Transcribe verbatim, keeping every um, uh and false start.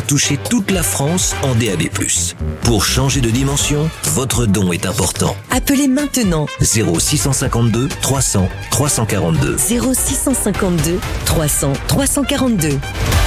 toucher toute la France en D A B plus. Pour changer de dimension, votre don est important. Appelez maintenant zéro six cent cinquante-deux trois cents trois cent quarante-deux. zéro six cent cinquante-deux trois cents trois cent quarante-deux.